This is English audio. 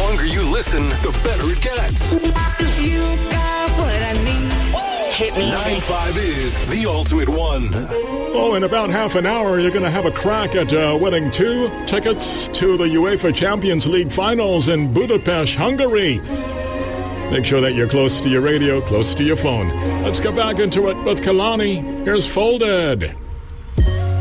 longer you listen, the better it gets. You got what I need. Hit me. 9-5 is the ultimate one. Oh, in about half an hour, you're going to have a crack at winning 2 tickets to the UEFA Champions League finals in Budapest, Hungary. Make sure that you're close to your radio, close to your phone. Let's get back into it with Kalani. Here's Folded.